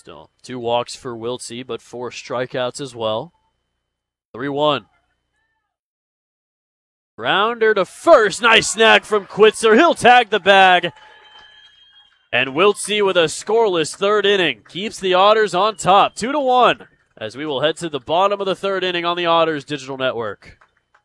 Still 2 walks for Wiltsey, but 4 strikeouts as well. 3-1. Grounder to first. Nice snag from Quitzer. He'll tag the bag. And Wiltsey with a scoreless third inning keeps the Otters on top, 2-1, as we will head to the bottom of the third inning on the Otters Digital Network.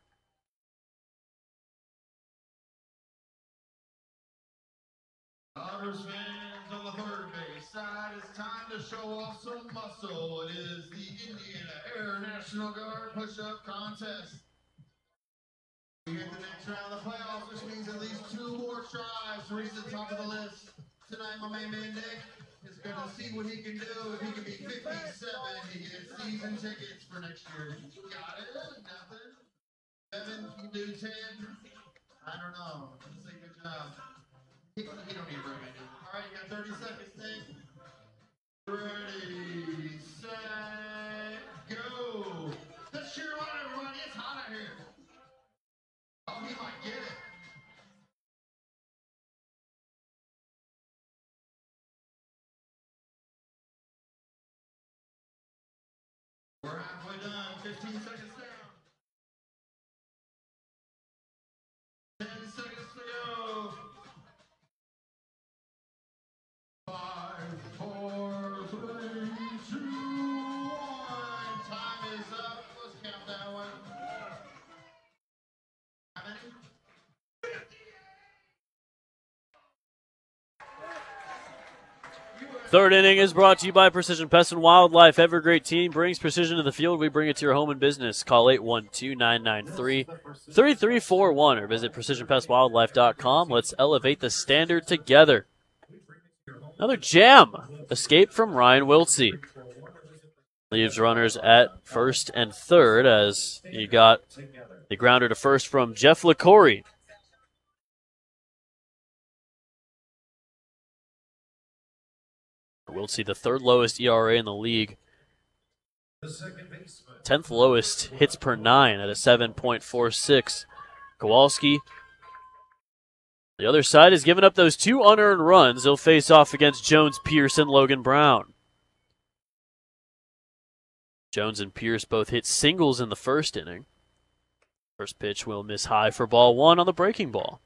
Otters fans on the third base side, it's time to show off some muscle. It is the Indiana Air National Guard push-up contest. We get the next round of the playoffs, which means at least 2 more tries to reach the top of the list. Tonight, my main man Nick is going to see what he can do. If he can be 57, he gets season tickets for next year. Got it? Nothing? 7, you can do 10? I don't know. Let's say good job. He don't need a break. All right, you got 30 seconds, Nick. Ready, set, go. Let's cheer on everybody. It's hot out here. Oh, he might get it. We're halfway done. 15 seconds down. 10 seconds to go. 5, 4, 3, 2, 1. Time is up. Let's count that one. Third inning is brought to you by Precision Pest and Wildlife. Every great team brings precision to the field. We bring it to your home and business. Call 812-993-3341 or visit precisionpestwildlife.com. Let's elevate the standard together. Another jam escape from Ryan Wiltsey. Leaves runners at first and third as you got the grounder to first from Jeff LaCorey. Wiltsey, the 3rd lowest ERA in the league. 10th lowest hits per 9 at a 7.46. Kowalski, the other side, has given up those 2 unearned runs. He'll face off against Jones, Pierce, and Logan Brown. Jones and Pierce both hit singles in the first inning. First pitch will miss high for ball 1 on the breaking ball.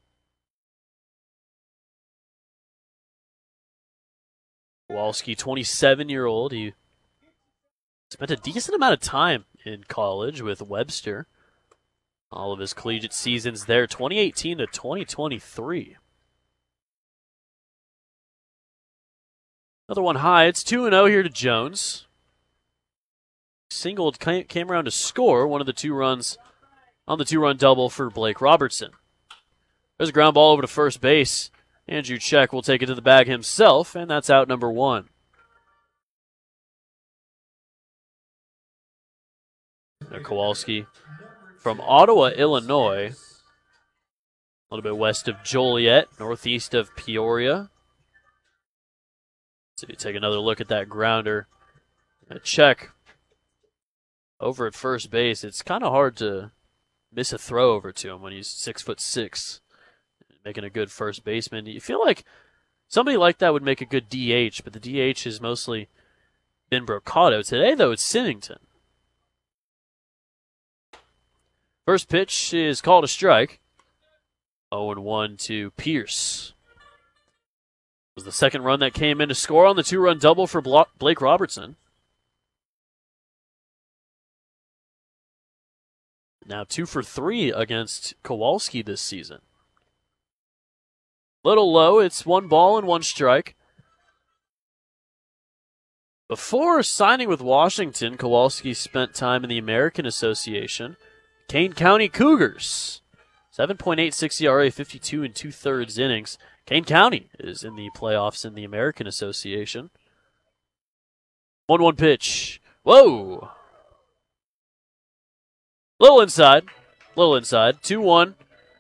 Kowalski, 27-year-old. He spent a decent amount of time in college with Webster. All of his collegiate seasons there, 2018 to 2023. Another one high. It's 2-0 here to Jones. Singled, came around to score one of the 2 runs on the 2-run double for Blake Robertson. There's a ground ball over to first base. Andrew Check will take it to the bag himself, and that's out number 1. Now Kowalski from Ottawa, Illinois, a little bit west of Joliet, northeast of Peoria. So you take another look at that grounder. A Check over at first base. It's kind of hard to miss a throw over to him when he's 6'6". Making a good first baseman. You feel like somebody like that would make a good DH, but the DH has mostly been Brocato. Today, though, it's Symington. First pitch is called a strike. 0-1 to Pierce. It was the second run that came in to score on the 2-run double for Blake Robertson. Now 2 for 3 against Kowalski this season. Little low, it's 1 ball and 1 strike. Before signing with Washington, Kowalski spent time in the American Association. Kane County Cougars, 7.86 ERA, 52 2/3 innings. Kane County is in the playoffs in the American Association. 1-1 pitch. Whoa! Little inside. 2-1.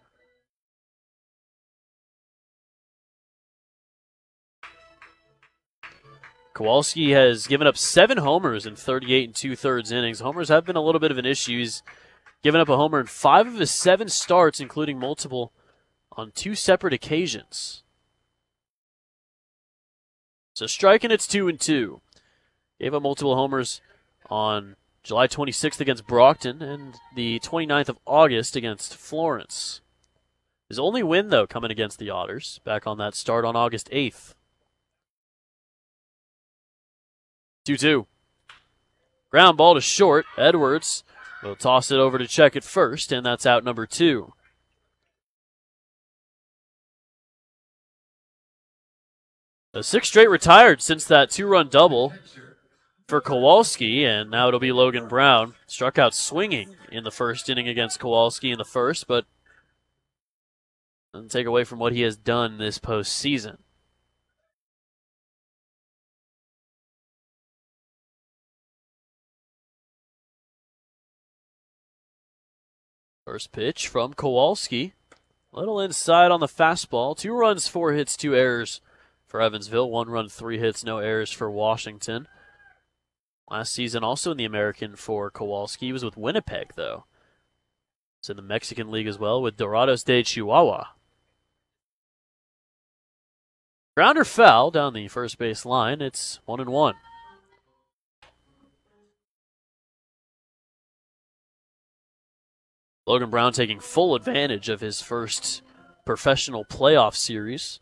Kowalski has given up 7 homers in 38 2/3 innings. Homers have been a little bit of an issue. He's given up a homer in 5 of his 7 starts, including multiple on 2 separate occasions. So striking, it's 2-2. Gave up multiple homers on July 26th against Brockton and the 29th of August against Florence. His only win, though, coming against the Otters, back on that start on August 8th. 2-2. Ground ball to short. Edwards will toss it over to check at first, and that's out number 2. A 6 straight retired since that 2-run double for Kowalski, and now it'll be Logan Brown. Struck out swinging in the first inning against Kowalski in the first, but doesn't take away from what he has done this postseason. First pitch from Kowalski. Little inside on the fastball. 2 runs, 4 hits, 2 errors for Evansville. 1 run, 3 hits, no errors for Washington. Last season also in the American for Kowalski. He was with Winnipeg, though. It's in the Mexican League as well with Dorados de Chihuahua. Grounder foul down the first base line. It's 1-1. Logan Brown taking full advantage of his first professional playoff series.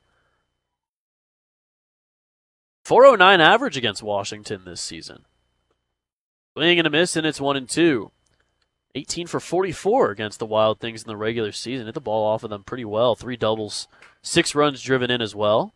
409 average against Washington this season. Swing and a miss, and it's 1-2. 18 for 44 against the Wild Things in the regular season. Hit the ball off of them pretty well. 3 doubles, 6 runs driven in as well.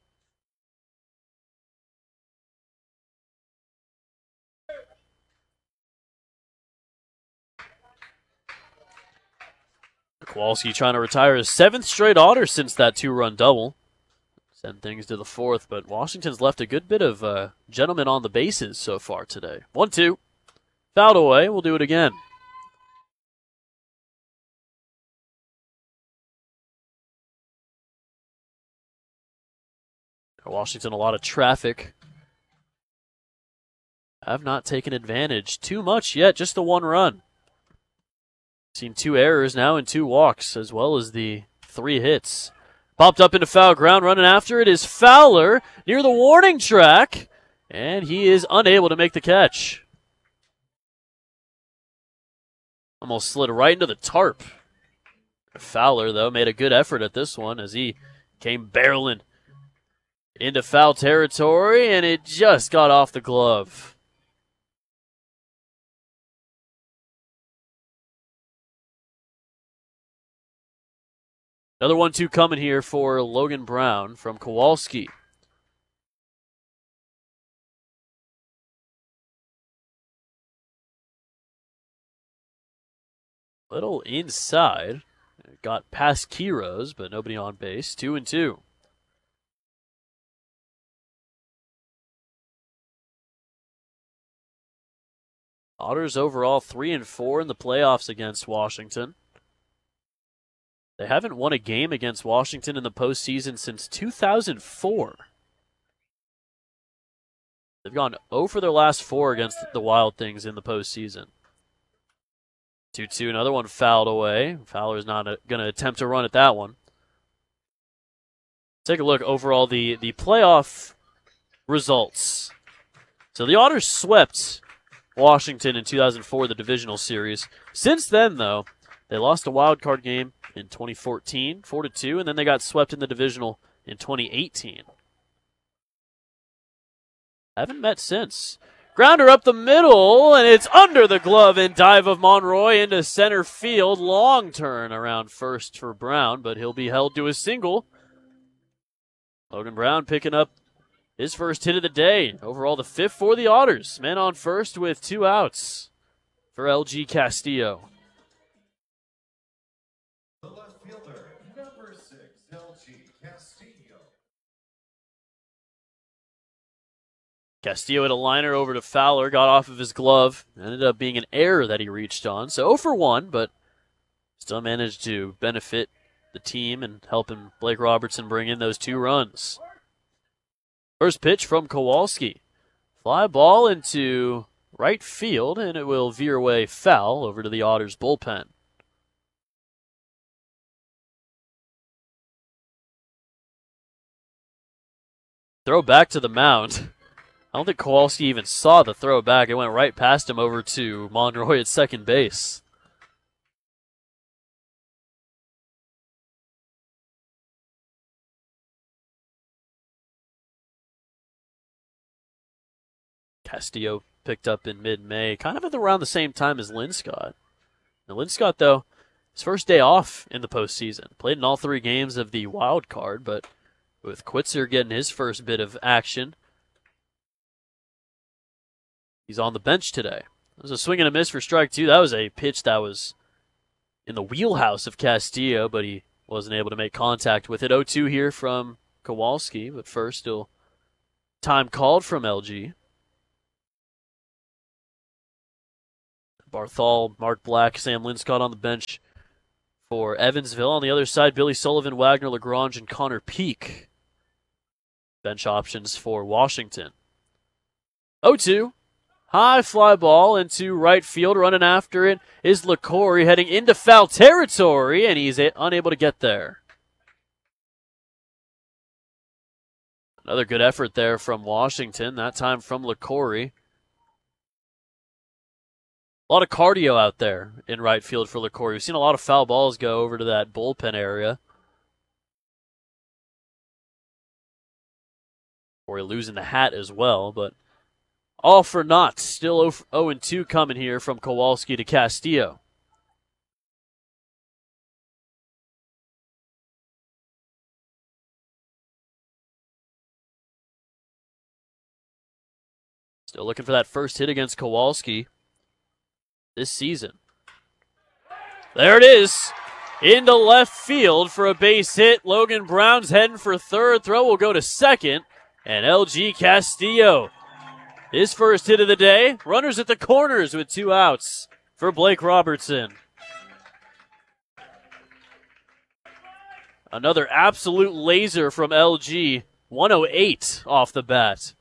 Kowalski trying to retire his 7th straight Otter since that 2-run double. Send things to the 4th, but Washington's left a good bit of gentlemen on the bases so far today. 1-2. Fouled away. We'll do it again. Washington, a lot of traffic. Have not taken advantage too much yet, just the 1 run. Seen 2 errors now and 2 walks, as well as the 3 hits. Popped up into foul ground, running after it is Fowler near the warning track, and he is unable to make the catch. Almost slid right into the tarp. Fowler, though, made a good effort at this one as he came barreling into foul territory, and it just got off the glove. Another 1-2 coming here for Logan Brown from Kowalski. Little inside. Got past Quiros, but nobody on base. 2-2. Otters overall 3-4 in the playoffs against Washington. They haven't won a game against Washington in the postseason since 2004. They've gone 0 for their last 4 against the Wild Things in the postseason. 2-2, another one fouled away. Fowler's not going to attempt to run at that one. Take a look overall the playoff results. So the Otters swept Washington in 2004, the divisional series. Since then, though, they lost a wild card game in 2014, 4-2, and then they got swept in the divisional in 2018. Haven't met since. Grounder up the middle, and it's under the glove and dive of Monroy into center field. Long turn around first for Brown, but he'll be held to a single. Logan Brown picking up his first hit of the day. Overall, the 5th for the Otters. Man on first with 2 outs for LG Castillo. The left fielder, number 6, LG Castillo. Castillo hit a liner over to Fowler, got off of his glove. Ended up being an error that he reached on. So 0 for 1, but still managed to benefit the team and helping Blake Robertson bring in those 2 runs. First pitch from Kowalski. Fly ball into right field, and it will veer away foul over to the Otters bullpen. Throw back to the mound. I don't think Kowalski even saw the throw back. It went right past him over to Monroy at second base. Castillo picked up in mid-May, kind of at around the same time as Linscott. Now, Linscott, though, his first day off in the postseason. Played in all 3 games of the wild card, but with Quitzer getting his first bit of action, he's on the bench today. It was a swing and a miss for strike 2. That was a pitch that was in the wheelhouse of Castillo, but he wasn't able to make contact with it. 0-2 here from Kowalski, but first still time called from LG. Barthol, Mark Black, Sam Linscott on the bench for Evansville. On the other side, Billy Sullivan, Wagner Lagrange, and Connor Peak. Bench options for Washington. 0-2. High fly ball into right field. Running after it is LaCory, heading into foul territory, and he's unable to get there. Another good effort there from Washington, that time from LaCory. A lot of cardio out there in right field for LaCory. We've seen a lot of foul balls go over to that bullpen area. Or losing the hat as well, but all for naught. Still 0-2 coming here from Kowalski to Castillo. Still looking for that first hit against Kowalski this season. There it is. Into left field for a base hit. Logan Brown's heading for third. Throw will go to second. And LG Castillo, his first hit of the day. Runners at the corners with 2 outs for Blake Robertson. Another absolute laser from LG. 108 off the bat.